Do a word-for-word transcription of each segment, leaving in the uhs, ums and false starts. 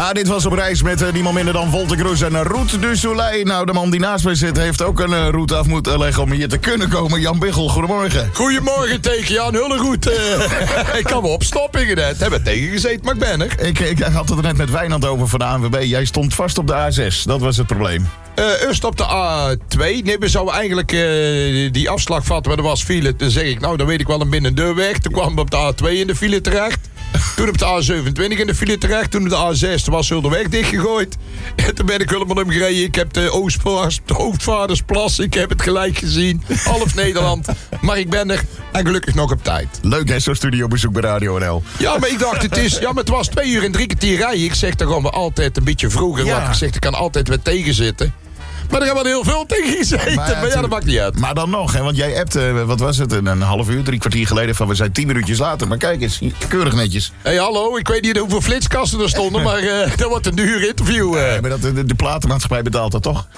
Ah, dit was op reis met uh, niemand minder dan Volte Cruz en uh, Roet du Soleil. Nou, de man die naast mij zit heeft ook een uh, route af moeten leggen om hier te kunnen komen. Jan Biggel, goedemorgen. Goedemorgen tegen Jan Hulleroet. Uh, ik kan me opstoppingen net. Hebben tegengezeten, maar ik ben er. Ik, ik had het er net met Wijnand over van de A N W B. Jij stond vast op de A zes. Dat was het probleem. Uh, eerst op de A twee. Nee, we zouden eigenlijk uh, die afslag vatten, maar er was file. Dan zeg ik, nou, dan weet ik wel een binnendeurweg. Toen kwamen we op de A twee in de file terecht. Toen op de A zevenentwintig in de file terecht. Toen op de A zes was heel de weg dichtgegooid. En toen ben ik helemaal omgereden. Ik heb de Oostvaardersplas. Ik heb het gelijk gezien. Half Nederland. Maar ik ben er. En gelukkig nog op tijd. Leuk hè, zo'n studiobezoek bij Radio N L. Ja, maar ik dacht, het is... Ja, maar het was twee uur en drie kwartier rijden. Ik zeg, dan gaan we altijd een beetje vroeger. Ja. Want ik zeg, er kan altijd weer tegen zitten. Maar er hebben we heel veel tegen gezeten. Maar, maar ja, dat maakt niet uit. Maar dan nog, hè, want jij appte, wat was het, een half uur, drie kwartier geleden van we zijn tien minuutjes later. Maar kijk eens, keurig netjes. Hé, hey, hallo, ik weet niet hoeveel flitskasten er stonden, maar uh, dat wordt een duur interview. Uh. Ja, maar dat, de, de platenmaatschappij betaalt dat toch?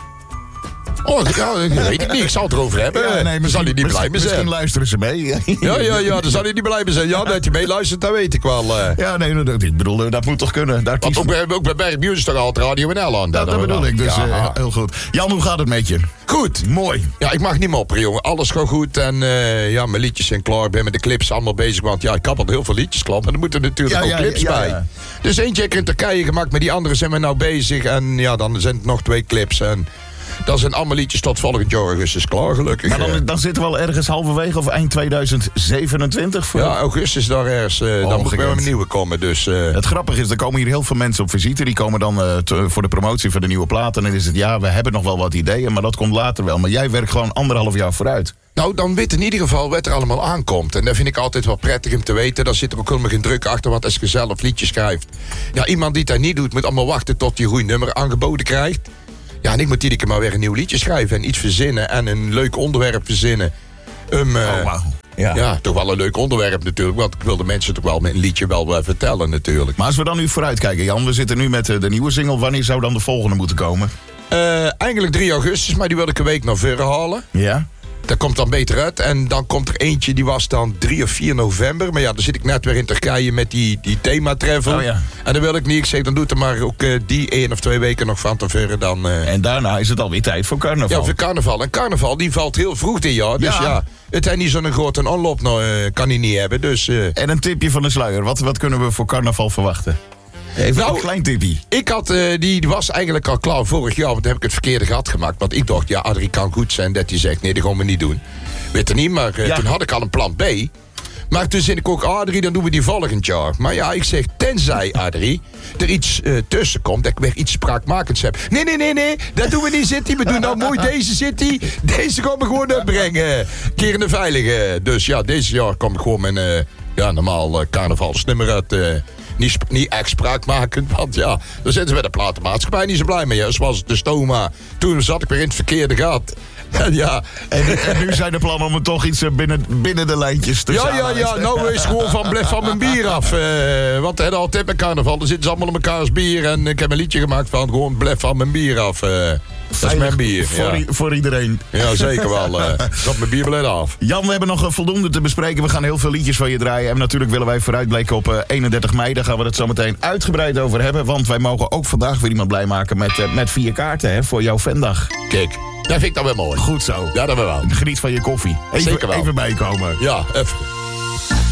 Oh, ja, dat weet ik niet. Ik zal het erover hebben. Ja, nee, zal hij niet blij mee zijn. Misschien luisteren ze mee. Ja, ja, ja, dan zal hij niet blij mee zijn. Ja, dat je meeluistert, dat weet ik wel. Uh. Ja, nee, dat, ik bedoel, dat moet toch kunnen. Daar Want ook bij, ook bij Berg Music toch altijd Radio N L aan. Dat, dat bedoel ik, dus ja, uh, heel goed. Jan, hoe gaat het met je? Goed. Mooi. Ja, ik mag niet mopperen, jongen. Alles gaat goed. En uh, ja, mijn liedjes zijn klaar. Ik ben met de clips allemaal bezig. Want ja, ik heb al heel veel liedjes klaar. Maar er moeten natuurlijk ja, ook ja, clips ja, ja, bij. Ja. Dus eentje heb ik in Turkije gemaakt. Maar die andere zijn we nou bezig. En ja, dan zijn het nog twee clips. En dat zijn allemaal liedjes tot volgend jaar augustus klaar, gelukkig. Maar dan, dan zitten we al ergens halverwege of eind tweeduizend zevenentwintig? Voor... Ja, augustus daar ergens. Uh, dan moet weer een nieuwe komen. Dus, uh... Het grappige is, er komen hier heel veel mensen op visite. Die komen dan uh, te, voor de promotie van de nieuwe plaat. En dan is het, ja, we hebben nog wel wat ideeën, maar dat komt later wel. Maar jij werkt gewoon anderhalf jaar vooruit. Nou, dan weet in ieder geval wat er allemaal aankomt. En dat vind ik altijd wel prettig om te weten. Daar zit er ook helemaal geen druk achter, want als je zelf liedjes schrijft. Ja, iemand die dat niet doet, moet allemaal wachten tot je een goed nummer aangeboden krijgt. Ja, en ik moet iedere keer maar weer een nieuw liedje schrijven en iets verzinnen en een leuk onderwerp verzinnen. Um, uh, oh, wow. Ja. ja, toch wel een leuk onderwerp natuurlijk, want ik wil de mensen toch wel met een liedje wel uh, vertellen natuurlijk. Maar als we dan nu vooruit kijken, Jan, we zitten nu met uh, de nieuwe single. Wanneer zou dan de volgende moeten komen? Uh, eigenlijk drie augustus, maar die wil ik een week naar voren halen. Ja. Dat komt dan beter uit. En dan komt er eentje, die was dan drie of vier november. Maar ja, dan zit ik net weer in Turkije met die, die thematravel. Oh ja. En dan wil ik niet. Ik zeg, dan doet er maar ook uh, die één of twee weken nog van tevoren. Dan, uh... En daarna is het alweer tijd voor carnaval. Ja, voor carnaval. En carnaval, die valt heel vroeg dit jaar. Dus ja, ja het is niet zo'n grote onloop, nou, uh, kan hij niet hebben. Dus, uh... En een tipje van de sluier. Wat, wat kunnen we voor carnaval verwachten? Even nou, een klein tipje. Ik had, uh, die was eigenlijk al klaar vorig jaar, want dan heb ik het verkeerde gat gemaakt. Want ik dacht, ja, Adrie kan goed zijn dat hij zegt, nee, dat gaan we niet doen. Weet je niet, maar uh, ja. Toen had ik al een plan B. Maar toen zei ik ook, Adrie, dan doen we die volgend jaar. Maar ja, ik zeg, tenzij, Adrie, er iets uh, tussen komt, dat ik weer iets spraakmakends heb. Nee, nee, nee, nee, dat doen we niet, City. We doen nou mooi deze City. Deze gaan we gewoon uitbrengen. Keer in de veilige. Dus ja, deze jaar kom ik gewoon met een uh, ja, normaal uh, carnavalsnummer uit... Uh, Niet, niet echt spraakmakend, want ja, daar zitten ze bij de platenmaatschappij niet zo blij mee. Zoals het de Stoma. Toen zat ik weer in het verkeerde gat. En ja. En, en nu zijn de plannen om het toch iets binnen, binnen de lijntjes te Ja, ja, ja. Nou is gewoon van blef van mijn bier af. Uh, want er altijd bij carnaval, dan zitten ze allemaal op elkaars bier. En ik heb een liedje gemaakt van gewoon blef van mijn bier af. Uh, dat is mijn bier. Voor, ja. voor iedereen. Ja, zeker wel. Uh, dat mijn bier blij af. Jan, we hebben nog voldoende te bespreken. We gaan heel veel liedjes van je draaien. En natuurlijk willen wij vooruitblikken op uh, eenendertig mei. Daar gaan we het zo meteen uitgebreid over hebben. Want wij mogen ook vandaag weer iemand blij maken met, uh, met vier kaarten hè, voor jouw Vendag. Kijk, dat vind ik dan wel mooi. Goed zo. Ja, dat wel. Geniet van je koffie. Even, Zeker wel. Even bijkomen. Ja, even.